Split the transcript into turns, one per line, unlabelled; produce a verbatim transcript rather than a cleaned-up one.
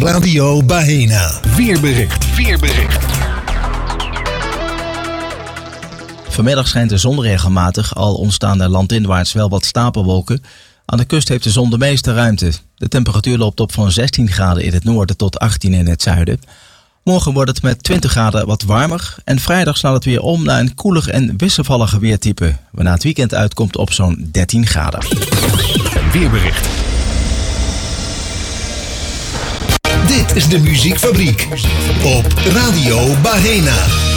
Radio Bahena.
Weerbericht. Weerbericht.
Vanmiddag schijnt de zon regelmatig, al ontstaan er landinwaarts wel wat stapelwolken. Aan de kust heeft de zon de meeste ruimte. De temperatuur loopt op van zestien graden in het noorden tot achttien in het zuiden. Morgen wordt het met twintig graden wat warmer en vrijdag slaat het weer om naar een koeler en wisselvallige weertype, waarna het weekend uitkomt op zo'n dertien graden.
Weerbericht.
Dit is de Muziekfabriek op Radio Bahena.